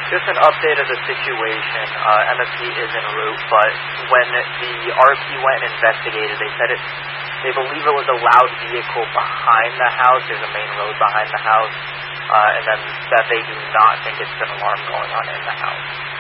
Just an update of the situation. MSP is en route, but when the RP went and investigated, they believe it was a loud vehicle behind the house. There's a main road behind the house, and then that they do not think it's an alarm going on in the house.